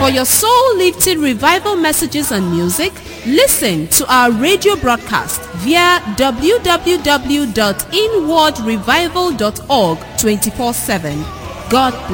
For your soul-lifting revival messages and music, listen to our radio broadcast via www.inwardrevival.org 24/7. God bless.